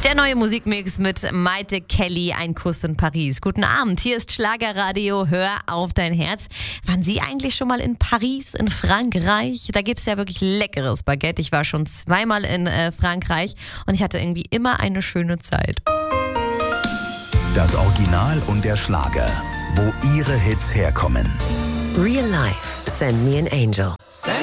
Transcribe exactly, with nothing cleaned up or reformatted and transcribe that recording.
Der neue Musikmix mit Maite Kelly, ein Kuss in Paris. Guten Abend, hier ist Schlagerradio, hör auf dein Herz. Waren Sie eigentlich schon mal in Paris, in Frankreich? Da gibt's ja wirklich leckeres Baguette. Ich war schon zweimal in äh, Frankreich und ich hatte irgendwie immer eine schöne Zeit. Das Original und der Schlager, wo Ihre Hits herkommen. Real Life, Send Me an Angel.